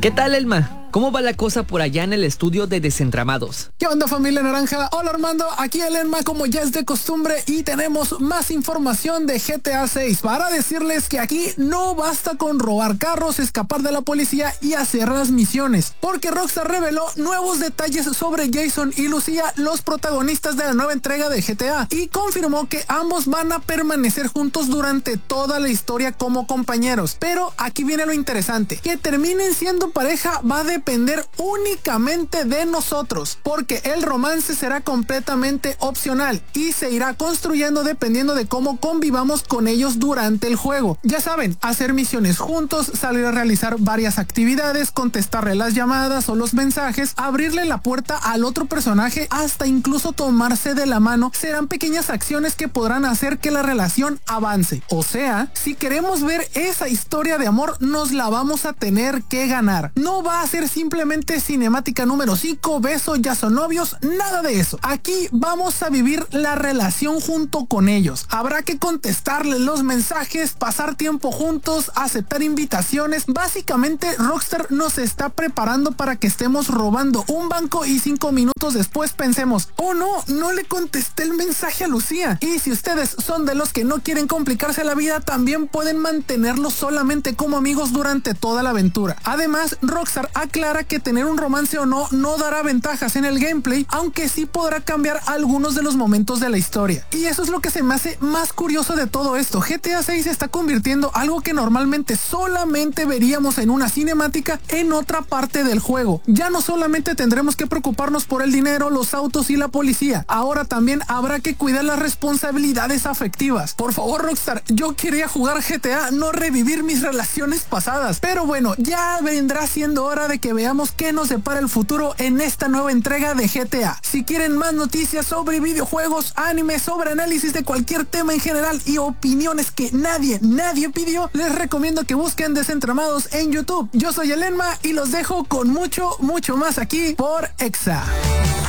¿Qué tal, Elma? ¿Cómo va la cosa por allá en el estudio de Desentramados? ¿Qué onda, familia naranja? Hola, Armando, aquí el Elma, como ya es de costumbre, y tenemos más información de GTA 6 para decirles que aquí no basta con robar carros, escapar de la policía y hacer las misiones, porque Rockstar reveló nuevos detalles sobre Jason y Lucía, los protagonistas de la nueva entrega de GTA, y confirmó que ambos van a permanecer juntos durante toda la historia como compañeros. Pero aquí viene lo interesante, que terminen siendo pareja va a depender únicamente de nosotros, porque el romance será completamente opcional y se irá construyendo dependiendo de cómo convivamos con ellos durante el juego. Ya saben, hacer misiones juntos, salir a realizar varias actividades, contestarle las llamadas o los mensajes, abrirle la puerta al otro personaje, hasta incluso tomarse de la mano, serán pequeñas acciones que podrán hacer que la relación avance. O sea, si queremos ver esa historia de amor, nos la vamos a tener que ganar. No va a ser simplemente cinemática número 5, beso, ya son novios, nada de eso. Aquí vamos a vivir la relación junto con ellos. Habrá que contestarles los mensajes, pasar tiempo juntos, aceptar invitaciones. Básicamente Rockstar nos está preparando para que estemos robando un banco y 5 minutos después pensemos, oh no le contesté el mensaje a Lucía. Y si ustedes son de los que no quieren complicarse la vida, también pueden mantenerlos solamente como amigos durante toda la aventura. Además, Rockstar aclara que tener un romance o no dará ventajas en el gameplay, aunque sí podrá cambiar algunos de los momentos de la historia. Y eso es lo que se me hace más curioso de todo esto. GTA 6 se está convirtiendo algo que normalmente solamente veríamos en una cinemática en otra parte del juego. Ya no solamente tendremos que preocuparnos por el dinero, los autos y la policía, ahora también habrá que cuidar las responsabilidades afectivas. Por favor, Rockstar, yo quería jugar GTA, no revivir mis relaciones pasadas. Pero bueno, ya vendrá siendo hora de que veamos qué nos depara el futuro en esta nueva entrega de GTA. Si quieren más noticias sobre videojuegos, anime, sobre análisis de cualquier tema en general y opiniones que nadie pidió, les recomiendo que busquen Desentramados en YouTube. Yo soy el Elma y los dejo con mucho más aquí por Exa.